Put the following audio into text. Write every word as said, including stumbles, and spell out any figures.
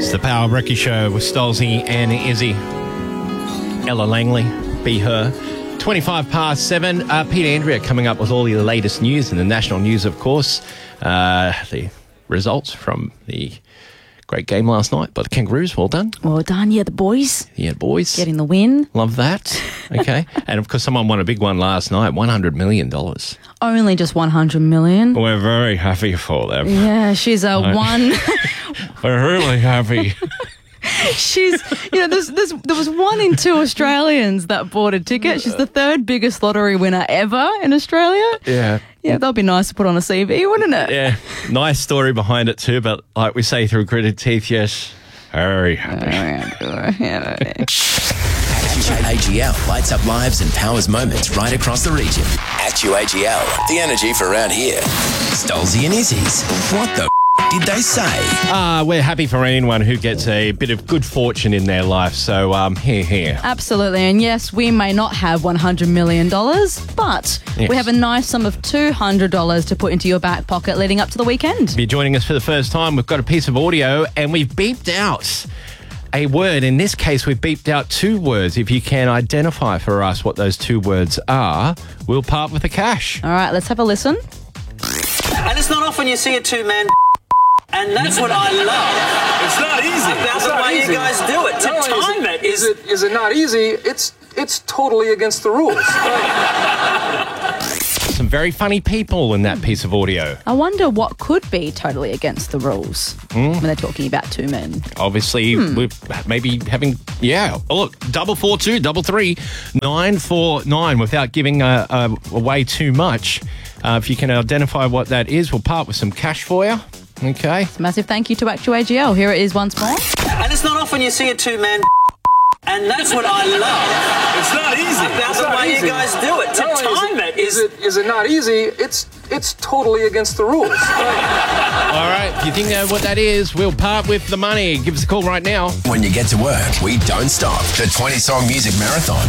It's the Power Brekkie Show with Stolzy and Izzy. Ella Langley, Be Her. twenty-five past seven. Uh, Pete Andrea coming up with all the latest news and the national news, of course. Uh, the results from the great game last night by the Kangaroos. Well done. Well done. Yeah, the boys. Yeah, boys. Getting the win. Love that. Okay. And, of course, someone won a big one last night, one hundred million dollars. Only just one hundred million. We're very happy for them. Yeah, she's a I- one... We're really happy. She's, you know, there's, there's, there was one in two Australians that bought a ticket. She's the third biggest lottery winner ever in Australia. Yeah. Yeah, that'd be nice to put on a C V, wouldn't it? Yeah. Nice story behind it too, but like we say through gritted teeth, yes, very happy. Yeah. A G L lights up lives and powers moments right across the region. Actu A G L, the energy for around here. Stolzy and Izzy's. What the f- did they say? Ah, we're happy for anyone who gets a bit of good fortune in their life. So, um, here, here. Absolutely. And yes, we may not have one hundred million dollars, but Yes. we have a nice sum of two hundred dollars to put into your back pocket leading up to the weekend. If you're joining us for the first time, we've got a piece of audio and we've beeped out a word. In this case, we've beeped out two words. If you can identify for us what those two words are, we'll part with the cash. All right, let's have a listen. And it's not often you see a two-man and that's what I love. It's not easy. About It's the not way easy. you guys do it. To Not only time it is... is it is it not easy? It's it's totally against the rules. Some very funny people in that piece of audio. I wonder what could be totally against the rules when they're talking about two men. Obviously, we're maybe having, yeah. Oh, look, double four two, double three, nine four nine. Without giving uh, uh, away too much, uh, if you can identify what that is, we'll part with some cash for you. Okay. Massive thank you to Actu A G L. Here it is once more. And it's not often you see a two-man and that's what I love. It's not easy. About It's the not way easy. you guys do it. To Not only time it is is... it is it not easy? It's it's totally against the rules. All right. If you think uh, what that is, we'll part with the money. Give us a call right now. When you get to work, we don't stop. The twenty song music marathon.